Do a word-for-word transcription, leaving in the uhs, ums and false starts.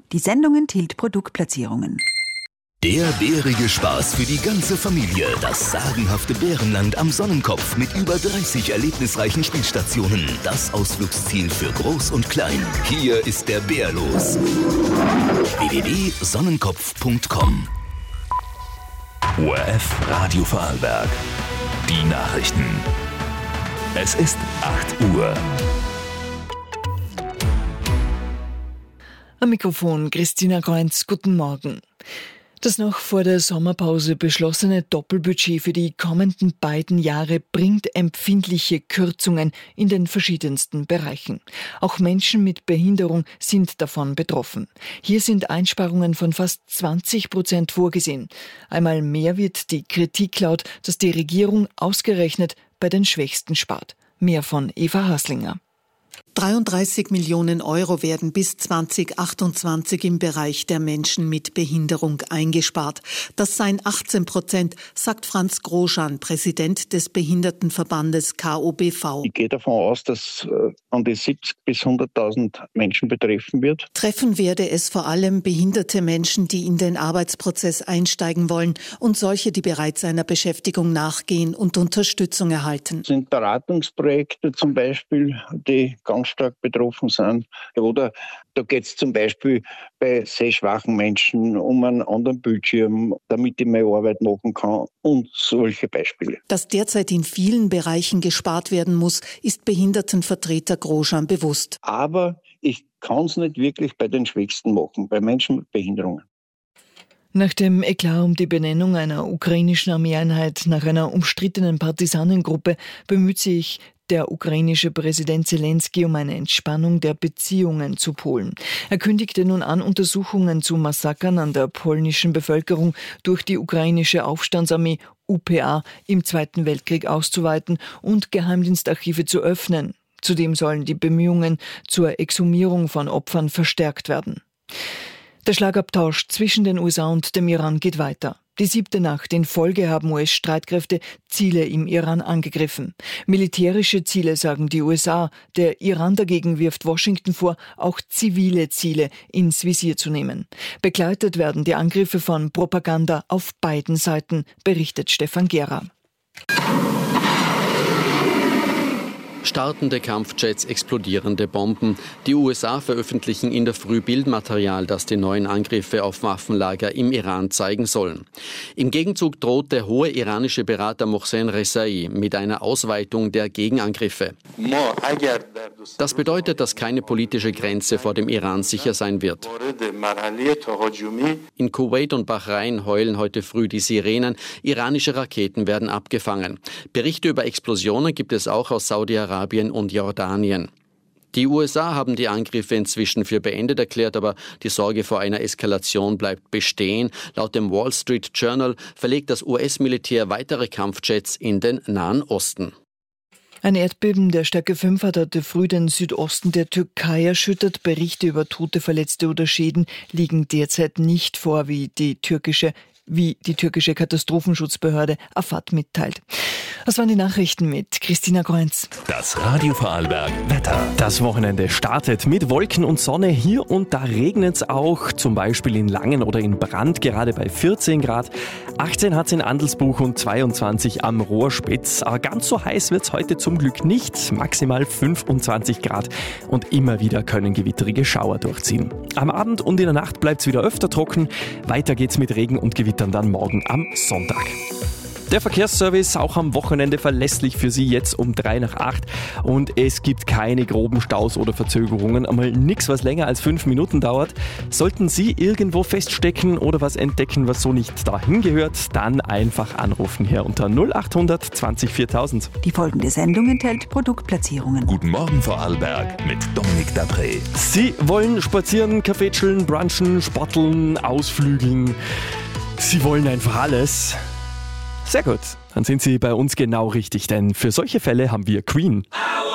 Die Sendung enthielt Produktplatzierungen. Der bärige Spaß für die ganze Familie. Das sagenhafte Bärenland am Sonnenkopf mit über dreißig erlebnisreichen Spielstationen. Das Ausflugsziel für Groß und Klein. Hier ist der Bär los. w w w punkt sonnenkopf punkt com O R F Radio Vorarlberg. Die Nachrichten. Es ist acht Uhr. Am Mikrofon Christina Kreunz, guten Morgen. Das noch vor der Sommerpause beschlossene Doppelbudget für die kommenden beiden Jahre bringt empfindliche Kürzungen in den verschiedensten Bereichen. Auch Menschen mit Behinderung sind davon betroffen. Hier sind Einsparungen von fast zwanzig Prozent vorgesehen. Einmal mehr wird die Kritik laut, dass die Regierung ausgerechnet bei den Schwächsten spart. Mehr von Eva Haslinger. dreiunddreißig Millionen Euro werden bis zwanzig achtundzwanzig im Bereich der Menschen mit Behinderung eingespart. Das seien achtzehn Prozent, sagt Franz Groschan, Präsident des Behindertenverbandes K O B V. Ich gehe davon aus, dass äh, an die siebzig bis hunderttausend Menschen betreffen wird. Treffen werde es vor allem behinderte Menschen, die in den Arbeitsprozess einsteigen wollen und solche, die bereits einer Beschäftigung nachgehen und Unterstützung erhalten. Das sind Beratungsprojekte zum Beispiel, die ganz stark betroffen sind. Oder da geht es zum Beispiel bei sehschwachen Menschen um einen anderen Bildschirm, damit ich meine Arbeit machen kann und solche Beispiele. Dass derzeit in vielen Bereichen gespart werden muss, ist Behindertenvertreter Groschan bewusst. Aber ich kann es nicht wirklich bei den Schwächsten machen, bei Menschen mit Behinderungen. Nach dem Eklat um die Benennung einer ukrainischen Armeeeinheit nach einer umstrittenen Partisanengruppe bemüht sich der ukrainische Präsident Zelensky um eine Entspannung der Beziehungen zu Polen. Er kündigte nun an, Untersuchungen zu Massakern an der polnischen Bevölkerung durch die ukrainische Aufstandsarmee U P A im Zweiten Weltkrieg auszuweiten und Geheimdienstarchive zu öffnen. Zudem sollen die Bemühungen zur Exhumierung von Opfern verstärkt werden. Der Schlagabtausch zwischen den U S A und dem Iran geht weiter. Die siebte Nacht in Folge haben U S-Streitkräfte Ziele im Iran angegriffen. Militärische Ziele, sagen die U S A. Der Iran dagegen wirft Washington vor, auch zivile Ziele ins Visier zu nehmen. Begleitet werden die Angriffe von Propaganda auf beiden Seiten, berichtet Stefan Gera. Startende Kampfjets, explodierende Bomben. Die U S A veröffentlichen in der Früh Bildmaterial, das die neuen Angriffe auf Waffenlager im Iran zeigen sollen. Im Gegenzug droht der hohe iranische Berater Mohsen Rezaei mit einer Ausweitung der Gegenangriffe. Das bedeutet, dass keine politische Grenze vor dem Iran sicher sein wird. In Kuwait und Bahrain heulen heute früh die Sirenen. Iranische Raketen werden abgefangen. Berichte über Explosionen gibt es auch aus Saudi-Arabien und Jordanien. Die U S A haben die Angriffe inzwischen für beendet erklärt, aber die Sorge vor einer Eskalation bleibt bestehen. Laut dem Wall Street Journal verlegt das U S-Militär weitere Kampfjets in den Nahen Osten. Ein Erdbeben der Stärke fünf hat heute früh den Südosten der Türkei erschüttert. Berichte über Tote, Verletzte oder Schäden liegen derzeit nicht vor, wie die türkische wie die türkische Katastrophenschutzbehörde A F A D mitteilt. Das waren die Nachrichten mit Christina Kreunz. Das Radio Vorarlberg Wetter. Das Wochenende startet mit Wolken und Sonne. Hier und da regnet es auch, zum Beispiel in Langen oder in Brand, gerade bei vierzehn Grad. achtzehn hat es in Andelsbuch und zweiundzwanzig am Rohrspitz. Aber ganz so heiß wird es heute zum Glück nicht. Maximal fünfundzwanzig Grad und immer wieder können gewitterige Schauer durchziehen. Am Abend und in der Nacht bleibt es wieder öfter trocken. Weiter geht's mit Regen und Gewittern dann morgen am Sonntag. Der Verkehrsservice auch am Wochenende verlässlich für Sie jetzt um drei nach acht und es gibt keine groben Staus oder Verzögerungen, einmal nichts, was länger als fünf Minuten dauert. Sollten Sie irgendwo feststecken oder was entdecken, was so nicht dahin gehört, dann einfach anrufen hier unter null achthundert zwanzig viertausend. Die folgende Sendung enthält Produktplatzierungen. Guten Morgen Vorarlberg mit Dominik Dapré. Sie wollen spazieren, Kaffee chillen, brunchen, sporteln, ausflügeln. Sie wollen einfach alles. Sehr gut, dann sind Sie bei uns genau richtig, denn für solche Fälle haben wir Queen.